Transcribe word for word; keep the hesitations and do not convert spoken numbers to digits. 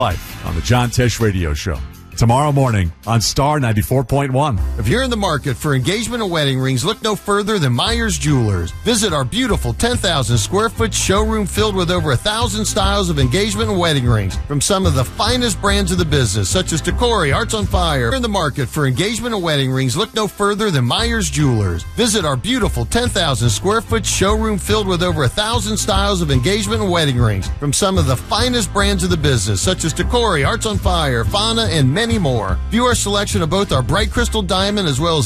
Life on the John Tesh Radio Show. Tomorrow morning on Star ninety-four point one. If you're in the market for engagement and wedding rings, look no further than Myers Jewelers. Visit our beautiful ten thousand square foot showroom filled with over a thousand styles of engagement and wedding rings from some of the finest brands of the business, such as Decory, Hearts on Fire. If you're in the market for engagement and wedding rings, look no further than Myers Jewelers. Visit our beautiful ten thousand square foot showroom filled with over a thousand styles of engagement and wedding rings from some of the finest brands of the business, such as Decory, Hearts on Fire, Fauna, and many more. View our selection of both our bright crystal diamond as well as